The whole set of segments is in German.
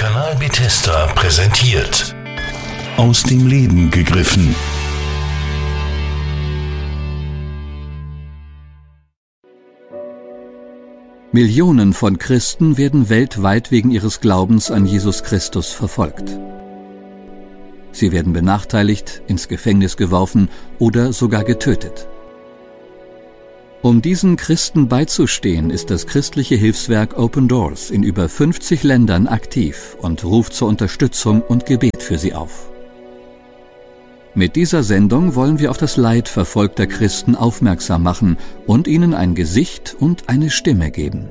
Kanal Bethesda präsentiert. Aus dem Leben gegriffen. Millionen von Christen werden weltweit wegen ihres Glaubens an Jesus Christus verfolgt. Sie werden benachteiligt, ins Gefängnis geworfen oder sogar getötet. Um diesen Christen beizustehen, ist das christliche Hilfswerk Open Doors in über 50 Ländern aktiv und ruft zur Unterstützung und Gebet für sie auf. Mit dieser Sendung wollen wir auf das Leid verfolgter Christen aufmerksam machen und ihnen ein Gesicht und eine Stimme geben.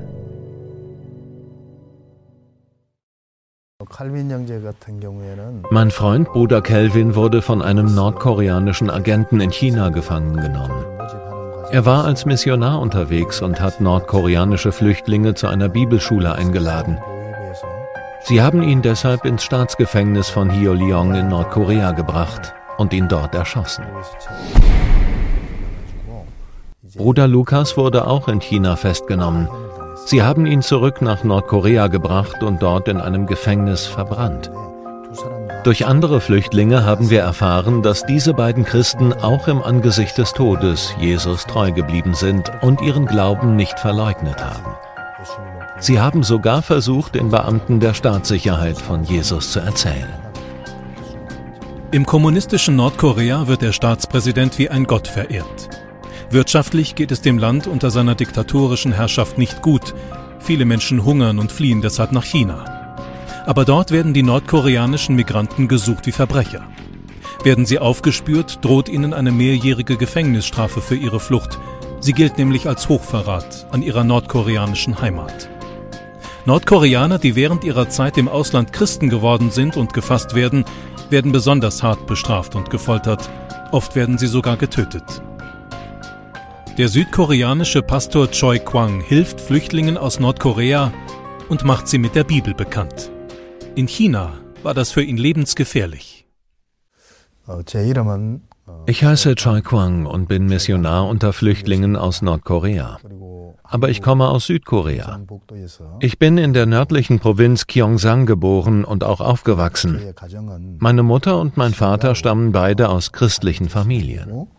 Mein Freund Bruder Kelvin wurde von einem nordkoreanischen Agenten in China gefangen genommen. Er war als Missionar unterwegs und hat nordkoreanische Flüchtlinge zu einer Bibelschule eingeladen. Sie haben ihn deshalb ins Staatsgefängnis von Hyoleong in Nordkorea gebracht und ihn dort erschossen. Bruder Lukas wurde auch in China festgenommen. Sie haben ihn zurück nach Nordkorea gebracht und dort in einem Gefängnis verbrannt. Durch andere Flüchtlinge haben wir erfahren, dass diese beiden Christen auch im Angesicht des Todes Jesus treu geblieben sind und ihren Glauben nicht verleugnet haben. Sie haben sogar versucht, den Beamten der Staatssicherheit von Jesus zu erzählen. Im kommunistischen Nordkorea wird der Staatspräsident wie ein Gott verehrt. Wirtschaftlich geht es dem Land unter seiner diktatorischen Herrschaft nicht gut. Viele Menschen hungern und fliehen deshalb nach China. Aber dort werden die nordkoreanischen Migranten gesucht wie Verbrecher. Werden sie aufgespürt, droht ihnen eine mehrjährige Gefängnisstrafe für ihre Flucht. Sie gilt nämlich als Hochverrat an ihrer nordkoreanischen Heimat. Nordkoreaner, die während ihrer Zeit im Ausland Christen geworden sind und gefasst werden besonders hart bestraft und gefoltert. Oft werden sie sogar getötet. Der südkoreanische Pastor Choi Kwang hilft Flüchtlingen aus Nordkorea und macht sie mit der Bibel bekannt. In China war das für ihn lebensgefährlich. Ich heiße Choi Kwang und bin Missionar unter Flüchtlingen aus Nordkorea. Aber ich komme aus Südkorea. Ich bin in der nördlichen Provinz Gyeongsang geboren und auch aufgewachsen. Meine Mutter und mein Vater stammen beide aus christlichen Familien.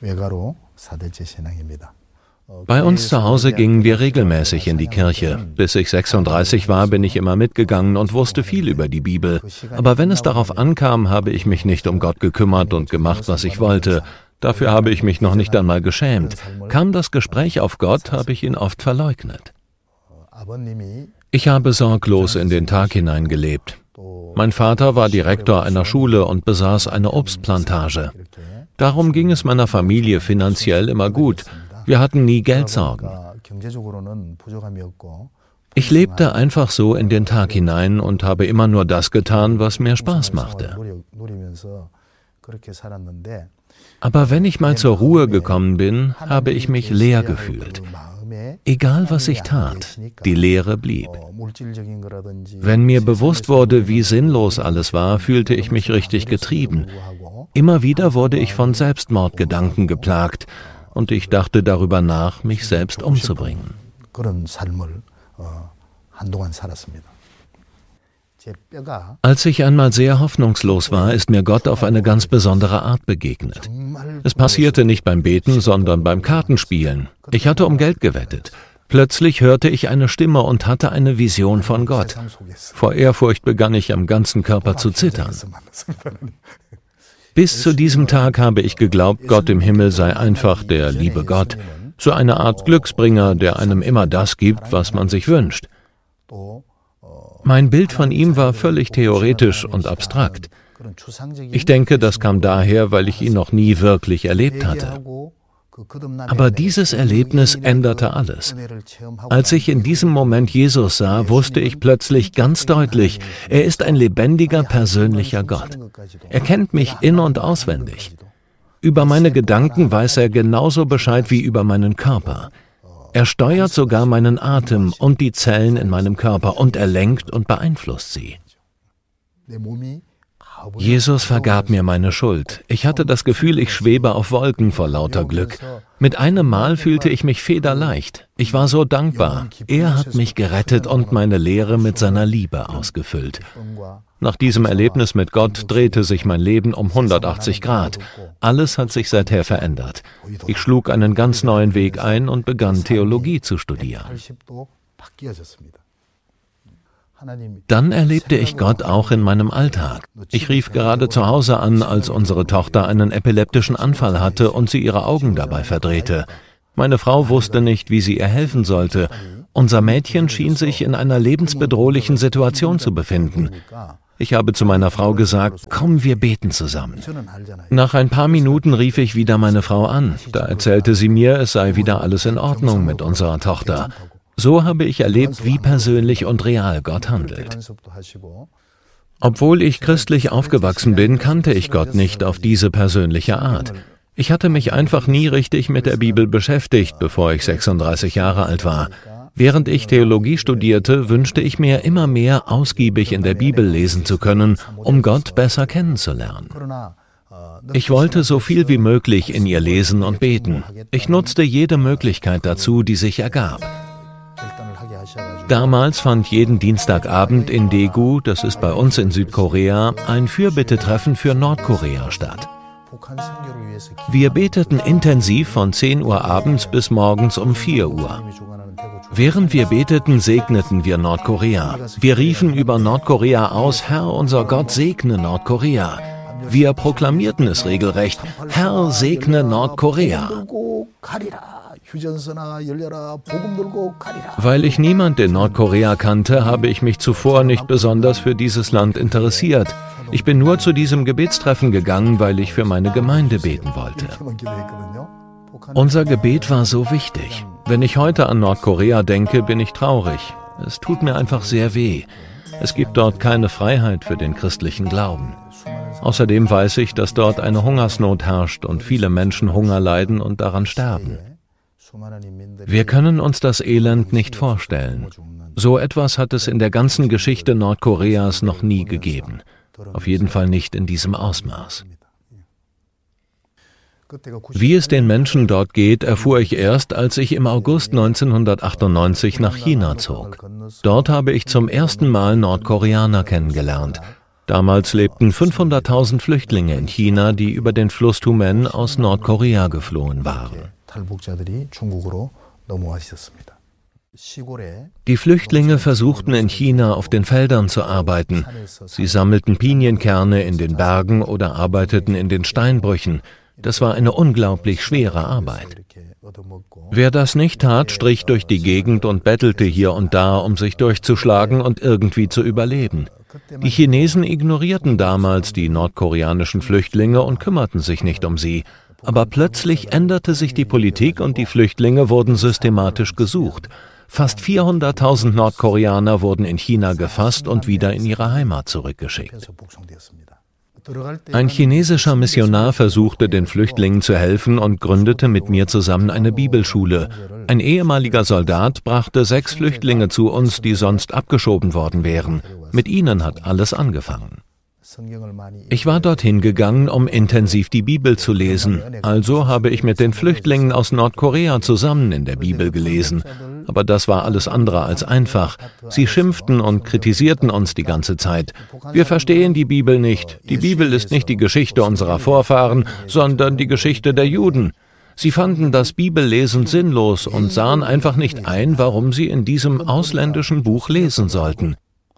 Bei uns zu Hause gingen wir regelmäßig in die Kirche. Bis ich 36 war, bin ich immer mitgegangen und wusste viel über die Bibel. Aber wenn es darauf ankam, habe ich mich nicht um Gott gekümmert und gemacht, was ich wollte. Dafür habe ich mich noch nicht einmal geschämt. Kam das Gespräch auf Gott, habe ich ihn oft verleugnet. Ich habe sorglos in den Tag hineingelebt. Mein Vater war Direktor einer Schule und besaß eine Obstplantage. Darum ging es meiner Familie finanziell immer gut. Wir hatten nie Geldsorgen. Ich lebte einfach so in den Tag hinein und habe immer nur das getan, was mir Spaß machte. Aber wenn ich mal zur Ruhe gekommen bin, habe ich mich leer gefühlt. Egal was ich tat, die Leere blieb. Wenn mir bewusst wurde, wie sinnlos alles war, fühlte ich mich richtig getrieben. Immer wieder wurde ich von Selbstmordgedanken geplagt und ich dachte darüber nach, mich selbst umzubringen. Als ich einmal sehr hoffnungslos war, ist mir Gott auf eine ganz besondere Art begegnet. Es passierte nicht beim Beten, sondern beim Kartenspielen. Ich hatte um Geld gewettet. Plötzlich hörte ich eine Stimme und hatte eine Vision von Gott. Vor Ehrfurcht begann ich am ganzen Körper zu zittern. Bis zu diesem Tag habe ich geglaubt, Gott im Himmel sei einfach der liebe Gott, so eine Art Glücksbringer, der einem immer das gibt, was man sich wünscht. Mein Bild von ihm war völlig theoretisch und abstrakt. Ich denke, das kam daher, weil ich ihn noch nie wirklich erlebt hatte. Aber dieses Erlebnis änderte alles. Als ich in diesem Moment Jesus sah, wusste ich plötzlich ganz deutlich, er ist ein lebendiger, persönlicher Gott. Er kennt mich in- und auswendig. Über meine Gedanken weiß er genauso Bescheid wie über meinen Körper. Er steuert sogar meinen Atem und die Zellen in meinem Körper und er lenkt und beeinflusst sie. Jesus vergab mir meine Schuld. Ich hatte das Gefühl, ich schwebe auf Wolken vor lauter Glück. Mit einem Mal fühlte ich mich federleicht. Ich war so dankbar. Er hat mich gerettet und meine Leere mit seiner Liebe ausgefüllt. Nach diesem Erlebnis mit Gott drehte sich mein Leben um 180 Grad. Alles hat sich seither verändert. Ich schlug einen ganz neuen Weg ein und begann Theologie zu studieren. Dann erlebte ich Gott auch in meinem Alltag. Ich rief gerade zu Hause an, als unsere Tochter einen epileptischen Anfall hatte und sie ihre Augen dabei verdrehte. Meine Frau wusste nicht, wie sie ihr helfen sollte. Unser Mädchen schien sich in einer lebensbedrohlichen Situation zu befinden. Ich habe zu meiner Frau gesagt, komm, wir beten zusammen. Nach ein paar Minuten rief ich wieder meine Frau an. Da erzählte sie mir, es sei wieder alles in Ordnung mit unserer Tochter. So habe ich erlebt, wie persönlich und real Gott handelt. Obwohl ich christlich aufgewachsen bin, kannte ich Gott nicht auf diese persönliche Art. Ich hatte mich einfach nie richtig mit der Bibel beschäftigt, bevor ich 36 Jahre alt war. Während ich Theologie studierte, wünschte ich mir immer mehr, ausgiebig in der Bibel lesen zu können, um Gott besser kennenzulernen. Ich wollte so viel wie möglich in ihr lesen und beten. Ich nutzte jede Möglichkeit dazu, die sich ergab. Damals fand jeden Dienstagabend in Daegu, das ist bei uns in Südkorea, ein Fürbittetreffen für Nordkorea statt. Wir beteten intensiv von 10 Uhr abends bis morgens um 4 Uhr. Während wir beteten, segneten wir Nordkorea. Wir riefen über Nordkorea aus, Herr, unser Gott, segne Nordkorea. Wir proklamierten es regelrecht, Herr, segne Nordkorea. Weil ich niemand in Nordkorea kannte, habe ich mich zuvor nicht besonders für dieses Land interessiert. Ich bin nur zu diesem Gebetstreffen gegangen, weil ich für meine Gemeinde beten wollte. Unser Gebet war so wichtig. Wenn ich heute an Nordkorea denke, bin ich traurig. Es tut mir einfach sehr weh. Es gibt dort keine Freiheit für den christlichen Glauben. Außerdem weiß ich, dass dort eine Hungersnot herrscht und viele Menschen Hunger leiden und daran sterben. Wir können uns das Elend nicht vorstellen. So etwas hat es in der ganzen Geschichte Nordkoreas noch nie gegeben. Auf jeden Fall nicht in diesem Ausmaß. Wie es den Menschen dort geht, erfuhr ich erst, als ich im August 1998 nach China zog. Dort habe ich zum ersten Mal Nordkoreaner kennengelernt. Damals lebten 500.000 Flüchtlinge in China, die über den Fluss Tumen aus Nordkorea geflohen waren. Die Flüchtlinge versuchten in China auf den Feldern zu arbeiten. Sie sammelten Pinienkerne in den Bergen oder arbeiteten in den Steinbrüchen. Das war eine unglaublich schwere Arbeit. Wer das nicht tat, strich durch die Gegend und bettelte hier und da, um sich durchzuschlagen und irgendwie zu überleben. Die Chinesen ignorierten damals die nordkoreanischen Flüchtlinge und kümmerten sich nicht um sie. Aber plötzlich änderte sich die Politik und die Flüchtlinge wurden systematisch gesucht. Fast 400.000 Nordkoreaner wurden in China gefasst und wieder in ihre Heimat zurückgeschickt. Ein chinesischer Missionar versuchte, den Flüchtlingen zu helfen und gründete mit mir zusammen eine Bibelschule. Ein ehemaliger Soldat brachte 6 Flüchtlinge zu uns, die sonst abgeschoben worden wären. Mit ihnen hat alles angefangen. Ich war dorthin gegangen, um intensiv die Bibel zu lesen. Also habe ich mit den Flüchtlingen aus Nordkorea zusammen in der Bibel gelesen. Aber das war alles andere als einfach. Sie schimpften und kritisierten uns die ganze Zeit. Wir verstehen die Bibel nicht. Die Bibel ist nicht die Geschichte unserer Vorfahren, sondern die Geschichte der Juden. Sie fanden das Bibellesen sinnlos und sahen einfach nicht ein, warum sie in diesem ausländischen Buch lesen sollten.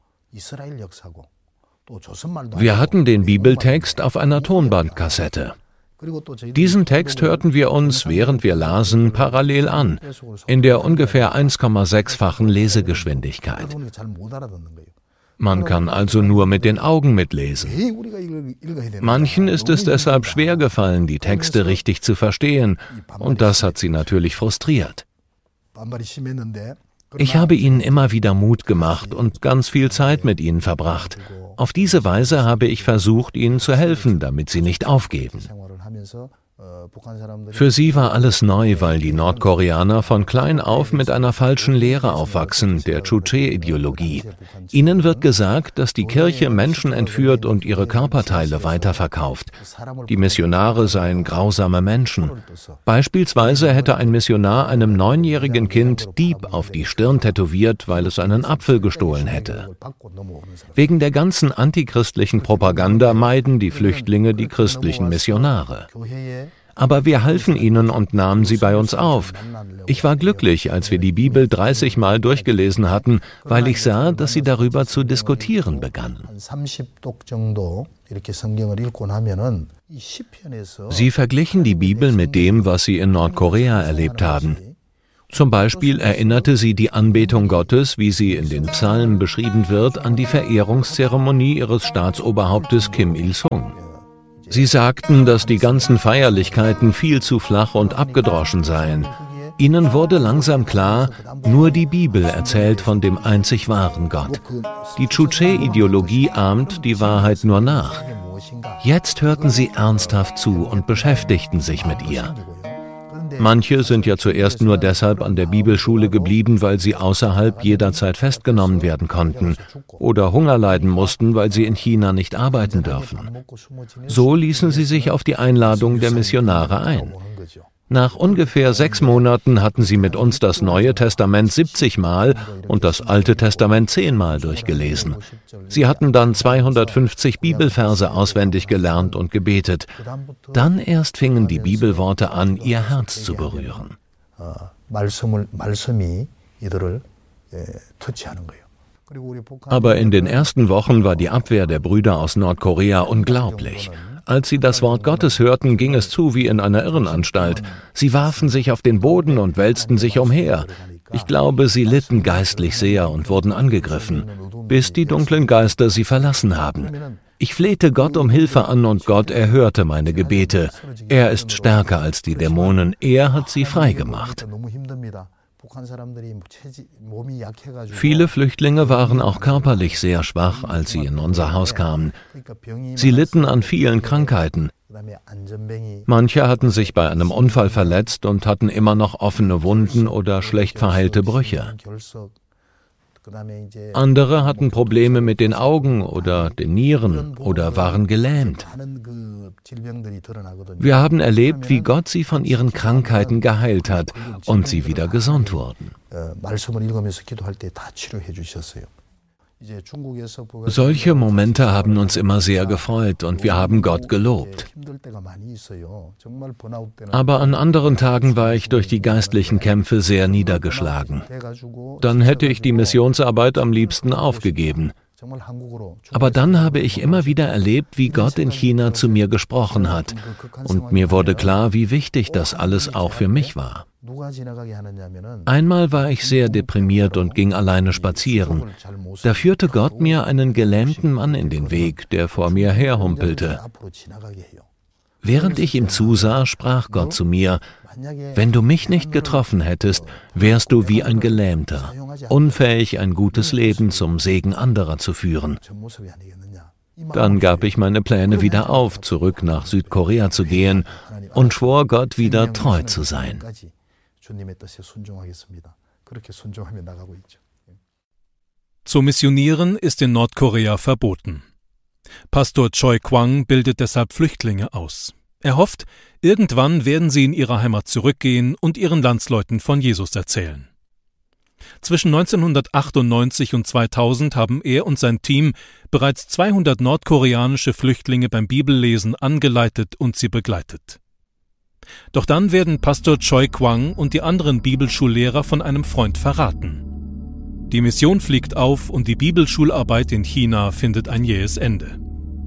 Wir hatten den Bibeltext auf einer Tonbandkassette. Diesen Text hörten wir uns, während wir lasen, parallel an, in der ungefähr 1,6-fachen Lesegeschwindigkeit. Man kann also nur mit den Augen mitlesen. Manchen ist es deshalb schwer gefallen, die Texte richtig zu verstehen, und das hat sie natürlich frustriert. Ich habe ihnen immer wieder Mut gemacht und ganz viel Zeit mit ihnen verbracht. Auf diese Weise habe ich versucht, ihnen zu helfen, damit sie nicht aufgeben. Für sie war alles neu, weil die Nordkoreaner von klein auf mit einer falschen Lehre aufwachsen, der Juche-Ideologie. Ihnen wird gesagt, dass die Kirche Menschen entführt und ihre Körperteile weiterverkauft. Die Missionare seien grausame Menschen. Beispielsweise hätte ein Missionar einem 9-jährigen Kind Dieb auf die Stirn tätowiert, weil es einen Apfel gestohlen hätte. Wegen der ganzen antichristlichen Propaganda meiden die Flüchtlinge die christlichen Missionare. Aber wir halfen ihnen und nahmen sie bei uns auf. Ich war glücklich, als wir die Bibel 30 Mal durchgelesen hatten, weil ich sah, dass sie darüber zu diskutieren begannen. Sie verglichen die Bibel mit dem, was sie in Nordkorea erlebt haben. Zum Beispiel erinnerte sie die Anbetung Gottes, wie sie in den Psalmen beschrieben wird, an die Verehrungszeremonie ihres Staatsoberhauptes Kim Il-sung. Sie sagten, dass die ganzen Feierlichkeiten viel zu flach und abgedroschen seien. Ihnen wurde langsam klar, nur die Bibel erzählt von dem einzig wahren Gott. Die Juche-Ideologie ahmt die Wahrheit nur nach. Jetzt hörten sie ernsthaft zu und beschäftigten sich mit ihr. Manche sind ja zuerst nur deshalb an der Bibelschule geblieben, weil sie außerhalb jederzeit festgenommen werden konnten oder Hunger leiden mussten, weil sie in China nicht arbeiten dürfen. So ließen sie sich auf die Einladung der Missionare ein. Nach ungefähr 6 Monaten hatten sie mit uns das Neue Testament 70 Mal und das Alte Testament 10 Mal durchgelesen. Sie hatten dann 250 Bibelverse auswendig gelernt und gebetet. Dann erst fingen die Bibelworte an, ihr Herz zu berühren. Aber in den ersten Wochen war die Abwehr der Brüder aus Nordkorea unglaublich. Als sie das Wort Gottes hörten, ging es zu wie in einer Irrenanstalt. Sie warfen sich auf den Boden und wälzten sich umher. Ich glaube, sie litten geistlich sehr und wurden angegriffen, bis die dunklen Geister sie verlassen haben. Ich flehte Gott um Hilfe an und Gott erhörte meine Gebete. Er ist stärker als die Dämonen, er hat sie frei gemacht. Viele Flüchtlinge waren auch körperlich sehr schwach, als sie in unser Haus kamen. Sie litten an vielen Krankheiten. Manche hatten sich bei einem Unfall verletzt und hatten immer noch offene Wunden oder schlecht verheilte Brüche. Andere hatten Probleme mit den Augen oder den Nieren oder waren gelähmt. Wir haben erlebt, wie Gott sie von ihren Krankheiten geheilt hat und sie wieder gesund wurden. Solche Momente haben uns immer sehr gefreut und wir haben Gott gelobt. Aber an anderen Tagen war ich durch die geistlichen Kämpfe sehr niedergeschlagen. Dann hätte ich die Missionsarbeit am liebsten aufgegeben. Aber dann habe ich immer wieder erlebt, wie Gott in China zu mir gesprochen hat. Und mir wurde klar, wie wichtig das alles auch für mich war. Einmal war ich sehr deprimiert und ging alleine spazieren. Da führte Gott mir einen gelähmten Mann in den Weg, der vor mir herhumpelte. Während ich ihm zusah, sprach Gott zu mir: Wenn du mich nicht getroffen hättest, wärst du wie ein Gelähmter, unfähig, ein gutes Leben zum Segen anderer zu führen. Dann gab ich meine Pläne wieder auf, zurück nach Südkorea zu gehen und schwor Gott wieder treu zu sein. Zu missionieren ist in Nordkorea verboten. Pastor Choi Kwang bildet deshalb Flüchtlinge aus. Er hofft, irgendwann werden sie in ihre Heimat zurückgehen und ihren Landsleuten von Jesus erzählen. Zwischen 1998 und 2000 haben er und sein Team bereits 200 nordkoreanische Flüchtlinge beim Bibellesen angeleitet und sie begleitet. Doch dann werden Pastor Choi Kwang und die anderen Bibelschullehrer von einem Freund verraten. Die Mission fliegt auf und die Bibelschularbeit in China findet ein jähes Ende.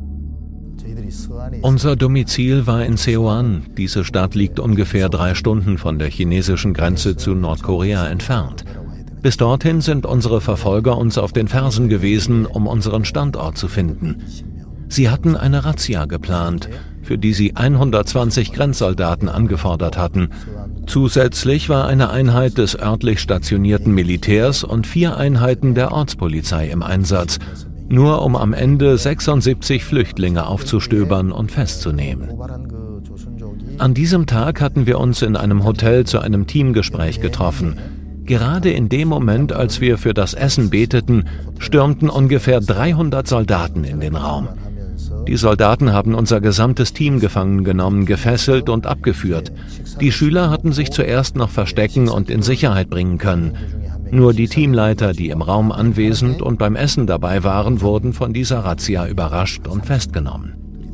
Unser Domizil war in Seoan. Diese Stadt liegt ungefähr 3 Stunden von der chinesischen Grenze zu Nordkorea entfernt. Bis dorthin sind unsere Verfolger uns auf den Fersen gewesen, um unseren Standort zu finden. Sie hatten eine Razzia geplant, für die sie 120 Grenzsoldaten angefordert hatten. Zusätzlich war eine Einheit des örtlich stationierten Militärs und 4 Einheiten der Ortspolizei im Einsatz, nur um am Ende 76 Flüchtlinge aufzustöbern und festzunehmen. An diesem Tag hatten wir uns in einem Hotel zu einem Teamgespräch getroffen. Gerade in dem Moment, als wir für das Essen beteten, stürmten ungefähr 300 Soldaten in den Raum. Die Soldaten haben unser gesamtes Team gefangen genommen, gefesselt und abgeführt. Die Schüler hatten sich zuerst noch verstecken und in Sicherheit bringen können. Nur die Teamleiter, die im Raum anwesend und beim Essen dabei waren, wurden von dieser Razzia überrascht und festgenommen.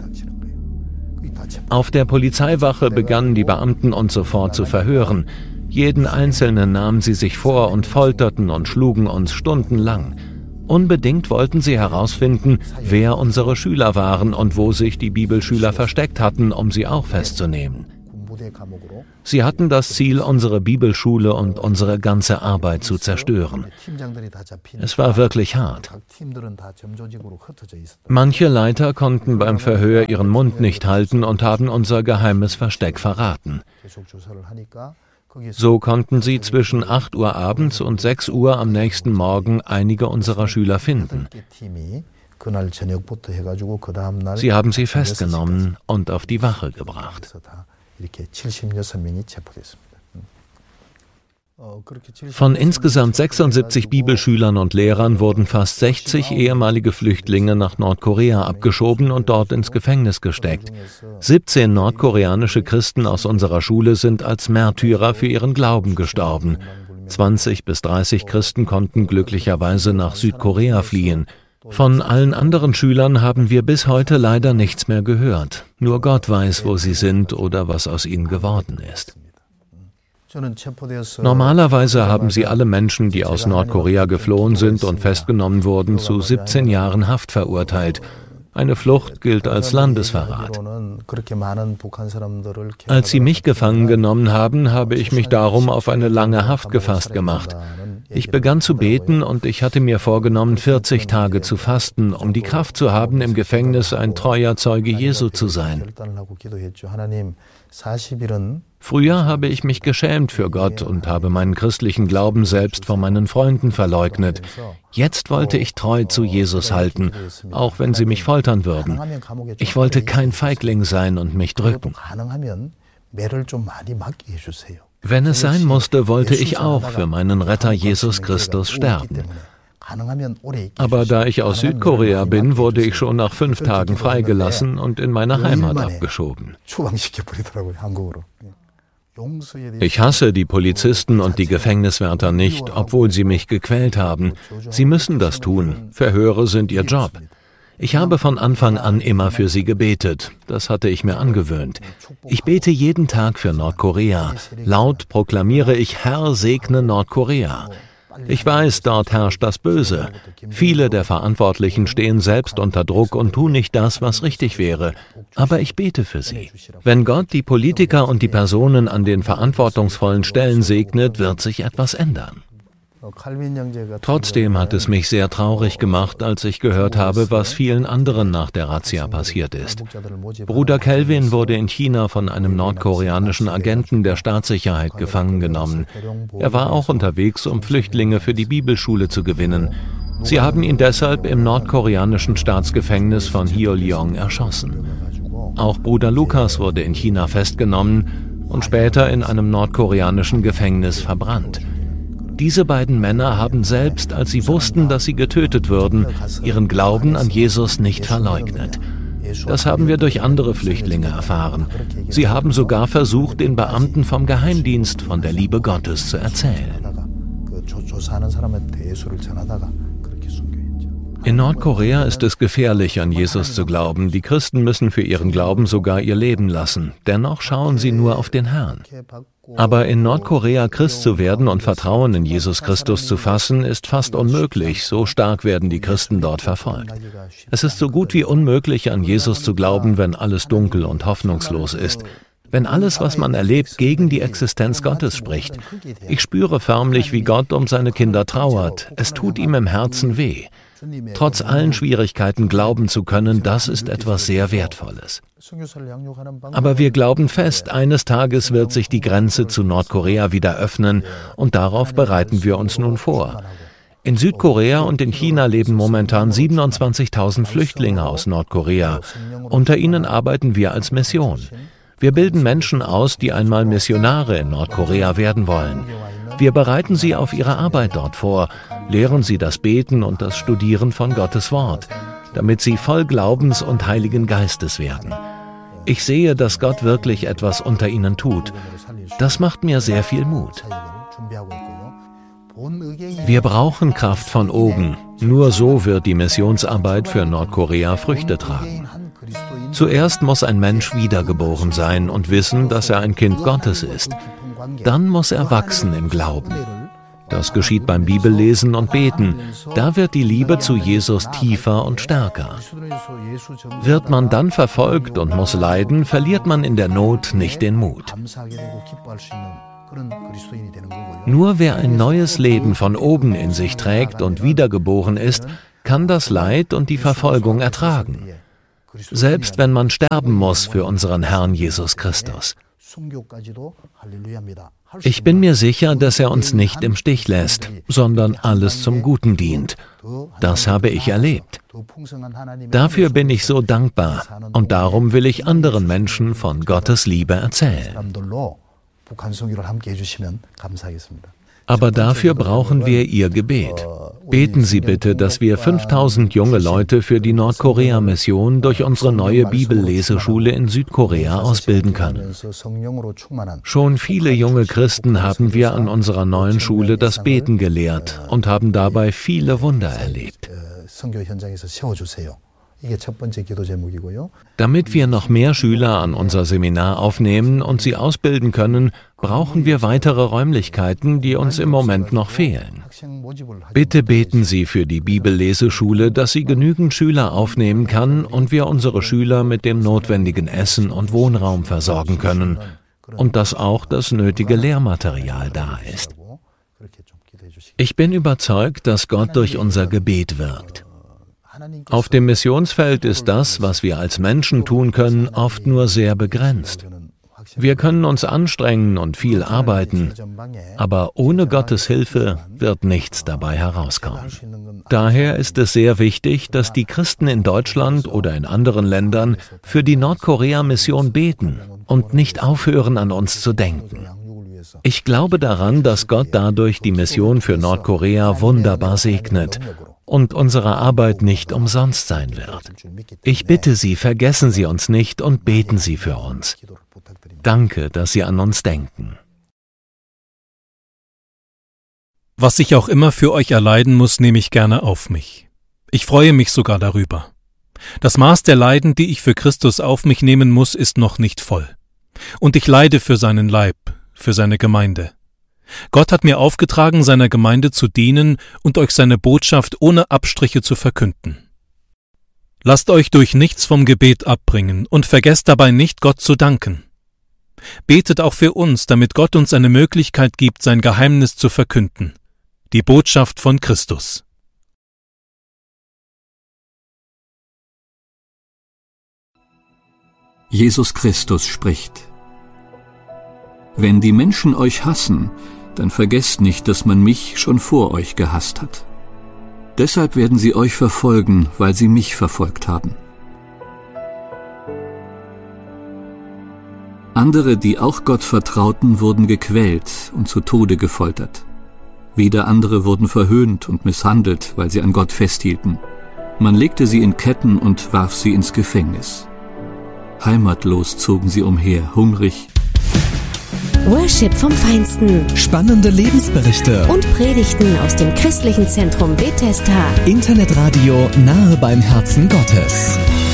Auf der Polizeiwache begannen die Beamten uns sofort zu verhören. Jeden Einzelnen nahmen sie sich vor und folterten und schlugen uns stundenlang. Unbedingt wollten sie herausfinden, wer unsere Schüler waren und wo sich die Bibelschüler versteckt hatten, um sie auch festzunehmen. Sie hatten das Ziel, unsere Bibelschule und unsere ganze Arbeit zu zerstören. Es war wirklich hart. Manche Leiter konnten beim Verhör ihren Mund nicht halten und haben unser geheimes Versteck verraten. So konnten sie zwischen 8 Uhr abends und 6 Uhr am nächsten Morgen einige unserer Schüler finden. Sie haben sie festgenommen und auf die Wache gebracht. Von insgesamt 76 Bibelschülern und Lehrern wurden fast 60 ehemalige Flüchtlinge nach Nordkorea abgeschoben und dort ins Gefängnis gesteckt. 17 nordkoreanische Christen aus unserer Schule sind als Märtyrer für ihren Glauben gestorben. 20 bis 30 Christen konnten glücklicherweise nach Südkorea fliehen. Von allen anderen Schülern haben wir bis heute leider nichts mehr gehört. Nur Gott weiß, wo sie sind oder was aus ihnen geworden ist. Normalerweise haben sie alle Menschen, die aus Nordkorea geflohen sind und festgenommen wurden, zu 17 Jahren Haft verurteilt. Eine Flucht gilt als Landesverrat. Als sie mich gefangen genommen haben, habe ich mich darum auf eine lange Haft gefasst gemacht. Ich begann zu beten und ich hatte mir vorgenommen, 40 Tage zu fasten, um die Kraft zu haben, im Gefängnis ein treuer Zeuge Jesu zu sein. Früher habe ich mich geschämt für Gott und habe meinen christlichen Glauben selbst vor meinen Freunden verleugnet. Jetzt wollte ich treu zu Jesus halten, auch wenn sie mich foltern würden. Ich wollte kein Feigling sein und mich drücken. Wenn es sein musste, wollte ich auch für meinen Retter Jesus Christus sterben. Aber da ich aus Südkorea bin, wurde ich schon nach 5 Tagen freigelassen und in meine Heimat abgeschoben. Ich hasse die Polizisten und die Gefängniswärter nicht, obwohl sie mich gequält haben. Sie müssen das tun. Verhöre sind ihr Job. Ich habe von Anfang an immer für sie gebetet. Das hatte ich mir angewöhnt. Ich bete jeden Tag für Nordkorea. Laut proklamiere ich: Herr, segne Nordkorea. Ich weiß, dort herrscht das Böse. Viele der Verantwortlichen stehen selbst unter Druck und tun nicht das, was richtig wäre. Aber ich bete für sie. Wenn Gott die Politiker und die Personen an den verantwortungsvollen Stellen segnet, wird sich etwas ändern. Trotzdem hat es mich sehr traurig gemacht, als ich gehört habe, was vielen anderen nach der Razzia passiert ist. Bruder Kelvin wurde in China von einem nordkoreanischen Agenten der Staatssicherheit gefangen genommen. Er war auch unterwegs, um Flüchtlinge für die Bibelschule zu gewinnen. Sie haben ihn deshalb im nordkoreanischen Staatsgefängnis von Hyoleong erschossen. Auch Bruder Lukas wurde in China festgenommen und später in einem nordkoreanischen Gefängnis verbrannt. Diese beiden Männer haben selbst, als sie wussten, dass sie getötet würden, ihren Glauben an Jesus nicht verleugnet. Das haben wir durch andere Flüchtlinge erfahren. Sie haben sogar versucht, den Beamten vom Geheimdienst von der Liebe Gottes zu erzählen. In Nordkorea ist es gefährlich, an Jesus zu glauben. Die Christen müssen für ihren Glauben sogar ihr Leben lassen. Dennoch schauen sie nur auf den Herrn. Aber in Nordkorea Christ zu werden und Vertrauen in Jesus Christus zu fassen, ist fast unmöglich. So stark werden die Christen dort verfolgt. Es ist so gut wie unmöglich, an Jesus zu glauben, wenn alles dunkel und hoffnungslos ist. Wenn alles, was man erlebt, gegen die Existenz Gottes spricht. Ich spüre förmlich, wie Gott um seine Kinder trauert. Es tut ihm im Herzen weh. Trotz allen Schwierigkeiten glauben zu können, das ist etwas sehr Wertvolles. Aber wir glauben fest, eines Tages wird sich die Grenze zu Nordkorea wieder öffnen und darauf bereiten wir uns nun vor. In Südkorea und in China leben momentan 27.000 Flüchtlinge aus Nordkorea. Unter ihnen arbeiten wir als Mission. Wir bilden Menschen aus, die einmal Missionare in Nordkorea werden wollen. Wir bereiten sie auf ihre Arbeit dort vor, lehren sie das Beten und das Studieren von Gottes Wort, damit sie voll Glaubens und Heiligen Geistes werden. Ich sehe, dass Gott wirklich etwas unter ihnen tut. Das macht mir sehr viel Mut. Wir brauchen Kraft von oben. Nur so wird die Missionsarbeit für Nordkorea Früchte tragen. Zuerst muss ein Mensch wiedergeboren sein und wissen, dass er ein Kind Gottes ist. Dann muss er wachsen im Glauben. Das geschieht beim Bibellesen und Beten. Da wird die Liebe zu Jesus tiefer und stärker. Wird man dann verfolgt und muss leiden, verliert man in der Not nicht den Mut. Nur wer ein neues Leben von oben in sich trägt und wiedergeboren ist, kann das Leid und die Verfolgung ertragen. Selbst wenn man sterben muss für unseren Herrn Jesus Christus. Ich bin mir sicher, dass er uns nicht im Stich lässt, sondern alles zum Guten dient. Das habe ich erlebt. Dafür bin ich so dankbar und darum will ich anderen Menschen von Gottes Liebe erzählen. Aber dafür brauchen wir Ihr Gebet. Beten Sie bitte, dass wir 5000 junge Leute für die Nordkorea-Mission durch unsere neue Bibelleseschule in Südkorea ausbilden können. Schon viele junge Christen haben wir an unserer neuen Schule das Beten gelehrt und haben dabei viele Wunder erlebt. Damit wir noch mehr Schüler an unser Seminar aufnehmen und sie ausbilden können, brauchen wir weitere Räumlichkeiten, die uns im Moment noch fehlen. Bitte beten Sie für die Bibelleseschule, dass sie genügend Schüler aufnehmen kann und wir unsere Schüler mit dem notwendigen Essen und Wohnraum versorgen können und dass auch das nötige Lehrmaterial da ist. Ich bin überzeugt, dass Gott durch unser Gebet wirkt. Auf dem Missionsfeld ist das, was wir als Menschen tun können, oft nur sehr begrenzt. Wir können uns anstrengen und viel arbeiten, aber ohne Gottes Hilfe wird nichts dabei herauskommen. Daher ist es sehr wichtig, dass die Christen in Deutschland oder in anderen Ländern für die Nordkorea-Mission beten und nicht aufhören, an uns zu denken. Ich glaube daran, dass Gott dadurch die Mission für Nordkorea wunderbar segnet und unsere Arbeit nicht umsonst sein wird. Ich bitte Sie, vergessen Sie uns nicht und beten Sie für uns. Danke, dass Sie an uns denken. Was ich auch immer für euch erleiden muss, nehme ich gerne auf mich. Ich freue mich sogar darüber. Das Maß der Leiden, die ich für Christus auf mich nehmen muss, ist noch nicht voll. Und ich leide für seinen Leib, für seine Gemeinde. Gott hat mir aufgetragen, seiner Gemeinde zu dienen und euch seine Botschaft ohne Abstriche zu verkünden. Lasst euch durch nichts vom Gebet abbringen und vergesst dabei nicht, Gott zu danken. Betet auch für uns, damit Gott uns eine Möglichkeit gibt, sein Geheimnis zu verkünden, die Botschaft von Christus. Jesus Christus spricht: Wenn die Menschen euch hassen, dann vergesst nicht, dass man mich schon vor euch gehasst hat. Deshalb werden sie euch verfolgen, weil sie mich verfolgt haben. Andere, die auch Gott vertrauten, wurden gequält und zu Tode gefoltert. Wieder andere wurden verhöhnt und misshandelt, weil sie an Gott festhielten. Man legte sie in Ketten und warf sie ins Gefängnis. Heimatlos zogen sie umher, hungrig. Worship vom Feinsten. Spannende Lebensberichte. Und Predigten aus dem christlichen Zentrum Bethesda. Internetradio nahe beim Herzen Gottes.